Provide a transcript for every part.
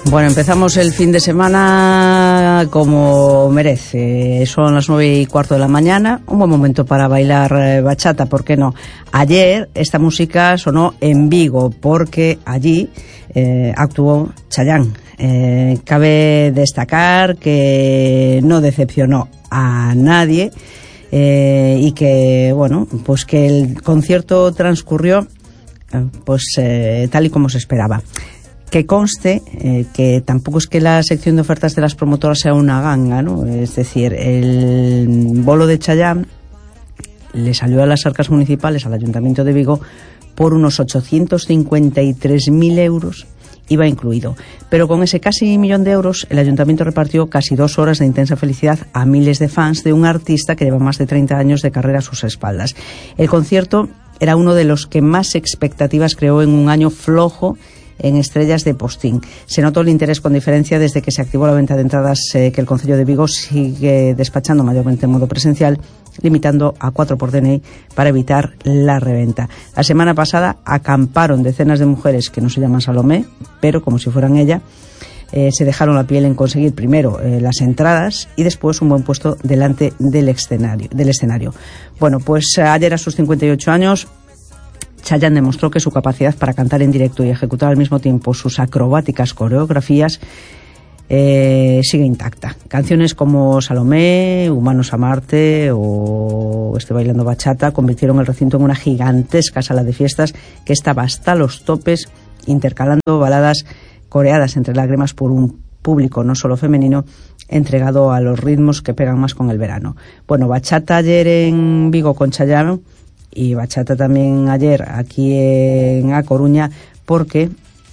Bueno, empezamos el fin de semana como merece. Son las 9:15 de la mañana. Un buen momento para bailar bachata, ¿por qué no? Ayer esta música sonó en Vigo porque allí actuó Chayanne. Cabe destacar que no decepcionó a nadie y que, bueno, pues que el concierto transcurrió tal y como se esperaba. Que conste que tampoco es que la sección de ofertas de las promotoras sea una ganga, ¿no? Es decir, el bolo de Chayanne le salió a las arcas municipales, al Ayuntamiento de Vigo, por unos 853.000 euros, IVA incluido. Pero con ese casi 1.000.000 de euros, el Ayuntamiento repartió casi 2 horas de intensa felicidad a miles de fans de un artista que lleva más de 30 años de carrera a sus espaldas. El concierto era uno de los que más expectativas creó en un año flojo en Estrellas de Postín. Se notó el interés con diferencia desde que se activó la venta de entradas que el Concello de Vigo sigue despachando mayormente en modo presencial, limitando a 4 por DNI para evitar la reventa. La semana pasada acamparon decenas de mujeres que no se llaman Salomé, pero como si fueran ella, se dejaron la piel en conseguir primero las entradas y después un buen puesto delante del escenario. Bueno, pues ayer a sus 58 años, Chayanne demostró que su capacidad para cantar en directo y ejecutar al mismo tiempo sus acrobáticas coreografías sigue intacta. Canciones como Salomé, Humanos a Marte o Estoy bailando bachata convirtieron el recinto en una gigantesca sala de fiestas que estaba hasta los topes, intercalando baladas coreadas entre lágrimas por un público no solo femenino entregado a los ritmos que pegan más con el verano. Bueno, bachata ayer en Vigo con Chayanne y bachata también ayer aquí en A Coruña, porque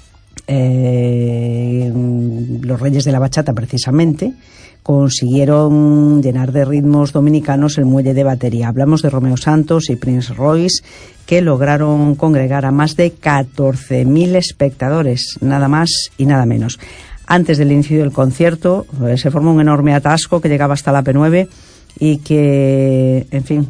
los reyes de la bachata precisamente consiguieron llenar de ritmos dominicanos el muelle de Batería. Hablamos de Romeo Santos y Prince Royce, que lograron congregar a más de 14.000 espectadores, nada más y nada menos. Antes del inicio del concierto se formó un enorme atasco que llegaba hasta la P9 y que, en fin,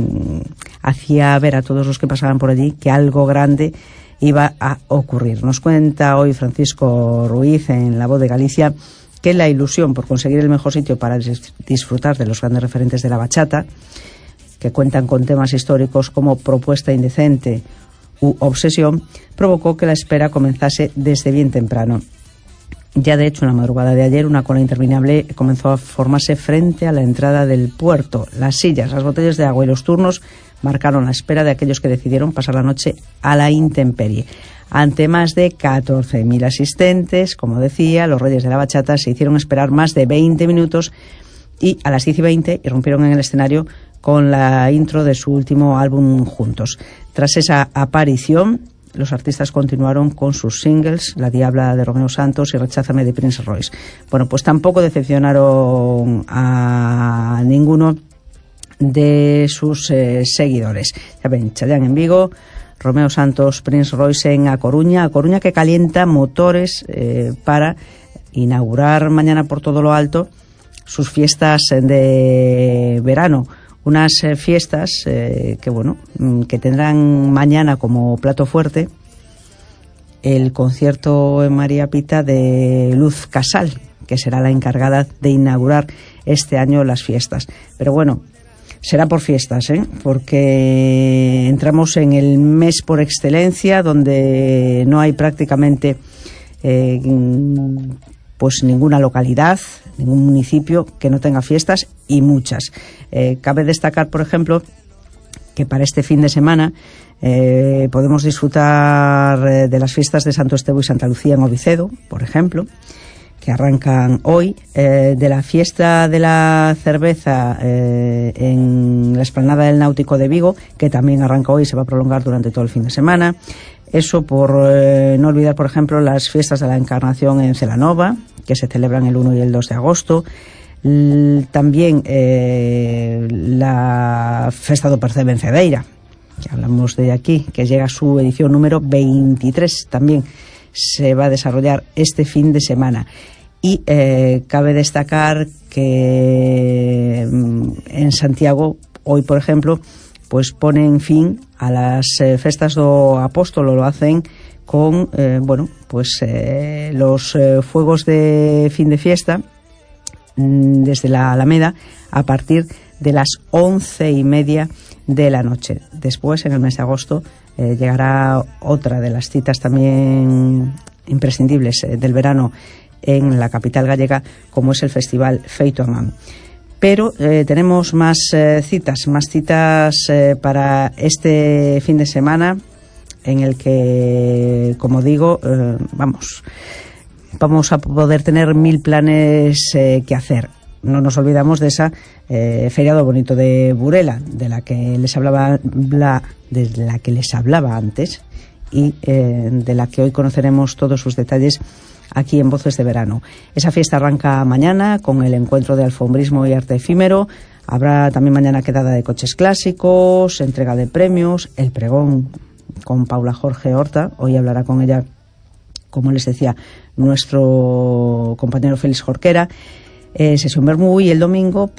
hacía ver a todos los que pasaban por allí que algo grande iba a ocurrir. Nos cuenta hoy Francisco Ruiz en La Voz de Galicia que la ilusión por conseguir el mejor sitio para disfrutar de los grandes referentes de la bachata, que cuentan con temas históricos como Propuesta Indecente u Obsesión, provocó que la espera comenzase desde bien temprano. Ya de hecho, en la madrugada de ayer, una cola interminable comenzó a formarse frente a la entrada del puerto. Las sillas, las botellas de agua y los turnos marcaron la espera de aquellos que decidieron pasar la noche a la intemperie. Ante más de 14.000 asistentes, como decía, los reyes de la bachata se hicieron esperar más de 20 minutos y a las 10:20 irrumpieron en el escenario con la intro de su último álbum juntos. Tras esa aparición, los artistas continuaron con sus singles, La Diabla de Romeo Santos y Recházame de Prince Royce. Bueno, pues tampoco decepcionaron a ninguno de sus seguidores. Ya ven, Chayanne en Vigo, Romeo Santos, Prince Royce en A Coruña que calienta motores para inaugurar mañana por todo lo alto sus fiestas de verano. Unas fiestas que tendrán mañana como plato fuerte el concierto en María Pita de Luz Casal, que será la encargada de inaugurar este año las fiestas. Pero bueno, será por fiestas, porque entramos en el mes por excelencia, donde no hay prácticamente pues ninguna localidad, ningún municipio que no tenga fiestas, y muchas. Cabe destacar, por ejemplo, que para este fin de semana podemos disfrutar de las fiestas de Santo Estevo y Santa Lucía en Ovicedo, por ejemplo, que arrancan hoy, de la fiesta de la cerveza en la explanada del Náutico de Vigo, que también arranca hoy y se va a prolongar durante todo el fin de semana. Eso por no olvidar, por ejemplo, las fiestas de la Encarnación en Celanova, que se celebran el 1 y el 2 de agosto. También la Festa do Percebe en Cedeira, que hablamos de aquí, que llega a su edición número 23, también se va a desarrollar este fin de semana. Y cabe destacar que en Santiago, hoy por ejemplo, pues ponen fin a las festas do Apóstolo, lo hacen con los fuegos de fin de fiesta desde la Alameda a partir de las 11:30 de la noche. Después, en el mes de agosto, llegará otra de las citas también imprescindibles del verano en la capital gallega, como es el Festival Feito a Man. Pero tenemos más citas para este fin de semana, en el que, como digo, vamos a poder tener 1000 planes que hacer. No nos olvidamos de esa Feria do Bonito de Burela, de la que les hablaba antes, y de la que hoy conoceremos todos sus detalles aquí en Voces de Verano. Esa fiesta arranca mañana con el encuentro de alfombrismo y arte efímero. Habrá también mañana quedada de coches clásicos, entrega de premios, el pregón con Paula Jorge Horta. Hoy hablará con ella, como les decía, nuestro compañero Félix Jorquera. Sesión vermú, y el domingo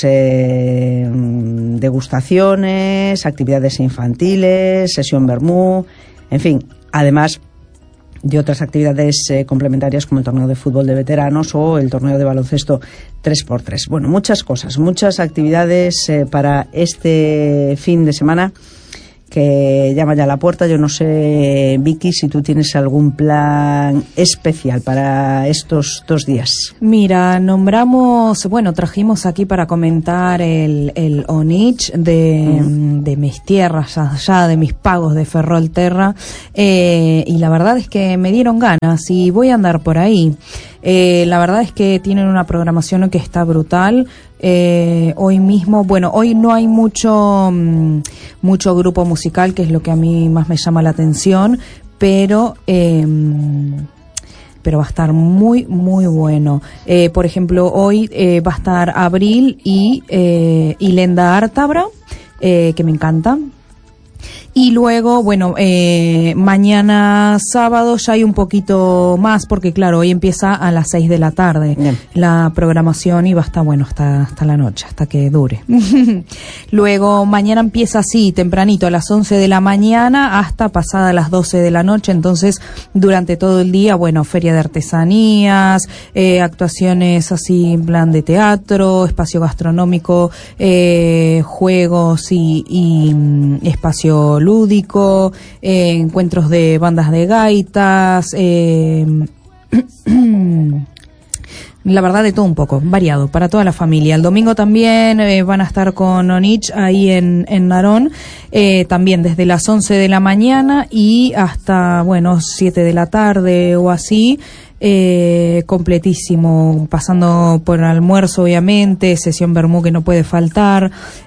degustaciones, actividades infantiles, sesión vermú, en fin, además de otras actividades complementarias como el torneo de fútbol de veteranos o el torneo de baloncesto 3x3. Bueno, muchas cosas, muchas actividades para este fin de semana que llama ya a la puerta. Yo no sé, Vicky, si tú tienes algún plan especial para estos 2 días. Mira, trajimos aquí para comentar el Onich de mis tierras, allá de mis pagos de Ferrolterra, y la verdad es que me dieron ganas y voy a andar por ahí. La verdad es que tienen una programación que está brutal. Hoy mismo, hoy no hay mucho grupo musical, que es lo que a mí más me llama la atención, pero va a estar muy, muy bueno. Por ejemplo, hoy va a estar Abril y Lenda Ártabra, que me encanta. Y luego, mañana sábado ya hay un poquito más, porque claro, hoy empieza a las 6 de la tarde. Bien. La programación, y va a estar hasta la noche, hasta que dure. Luego mañana empieza así, tempranito, a las 11 de la mañana hasta pasada las 12 de la noche. Entonces, durante todo el día, feria de artesanías, actuaciones así en plan de teatro, espacio gastronómico, juegos y espacio lúdico, encuentros de bandas de gaitas, la verdad, de todo un poco, variado, para toda la familia. El domingo también van a estar con Onich ahí en Narón, también desde las 11 de la mañana y hasta, 7 de la tarde o así. Completísimo, pasando por almuerzo, obviamente, sesión vermú que no puede faltar,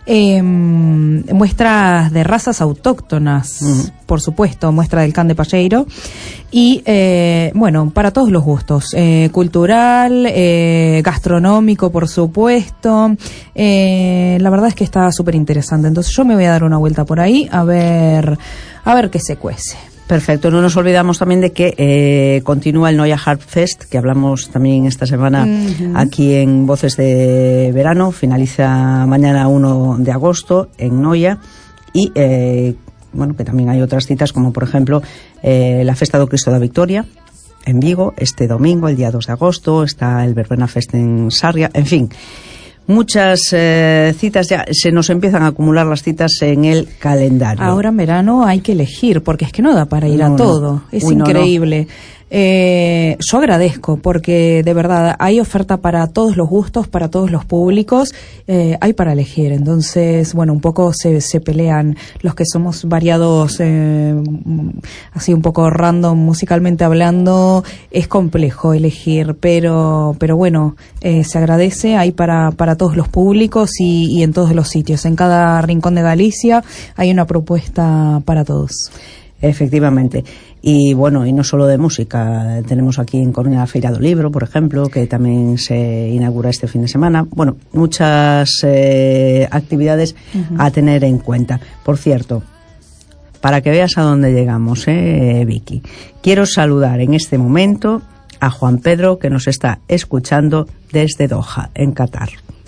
muestras de razas autóctonas, por supuesto, muestra del can de Palleiro, y para todos los gustos, cultural, gastronómico, por supuesto. La verdad es que está súper interesante. Entonces yo me voy a dar una vuelta por ahí a ver qué se cuece. Perfecto. No nos olvidamos también de que continúa el Noia Harp Fest, que hablamos también esta semana aquí en Voces de Verano. Finaliza mañana 1 de agosto en Noia, y que también hay otras citas, como por ejemplo la Festa do Cristo da Victoria en Vigo este domingo, el día 2 de agosto. Está el Verbena Fest en Sarria. En fin, muchas citas. Ya se nos empiezan a acumular las citas en el calendario. Ahora en verano hay que elegir, porque es que no da para ir a todo. Es increíble. Yo agradezco, porque de verdad hay oferta para todos los gustos, para todos los públicos, hay para elegir. Entonces, un poco se pelean los que somos variados, así un poco random musicalmente hablando. Es complejo elegir, pero se agradece. Hay para todos los públicos y en todos los sitios. En cada rincón de Galicia hay una propuesta para todos. Efectivamente. Y no solo de música. Tenemos aquí en Coruña la Feira do Libro, por ejemplo, que también se inaugura este fin de semana. Muchas actividades a tener en cuenta. Por cierto, para que veas a dónde llegamos, Vicky, quiero saludar en este momento a Juan Pedro, que nos está escuchando desde Doha, en Qatar.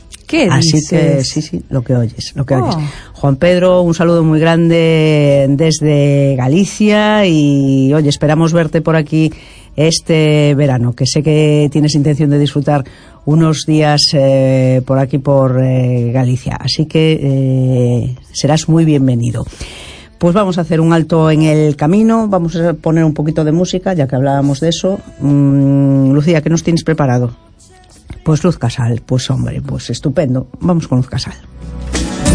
¿Qué Así dices? que sí, lo que oyes. Juan Pedro, un saludo muy grande desde Galicia y, oye, esperamos verte por aquí este verano, que sé que tienes intención de disfrutar unos días por aquí, por Galicia. Así que serás muy bienvenido. Pues vamos a hacer un alto en el camino, vamos a poner un poquito de música, ya que hablábamos de eso. Lucía, ¿qué nos tienes preparado? Pues Luz Casal, pues hombre, pues estupendo. Vamos con Luz Casal.